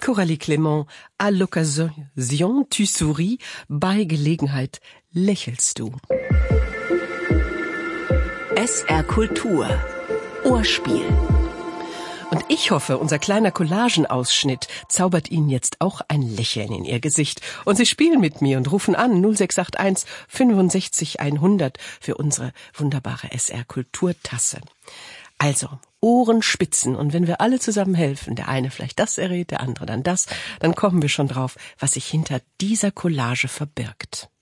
Coralie Clément, à l'occasion tu souris, bei Gelegenheit lächelst du. SR Kultur Ohrspiel. Und ich hoffe, unser kleiner Collagenausschnitt zaubert Ihnen jetzt auch ein Lächeln in Ihr Gesicht. Und Sie spielen mit mir und rufen an 0681 65 100 für unsere wunderbare SR Kulturtasse. Also, Ohren spitzen, und wenn wir alle zusammen helfen, der eine vielleicht das errät, der andere dann das, dann kommen wir schon drauf, was sich hinter dieser Collage verbirgt.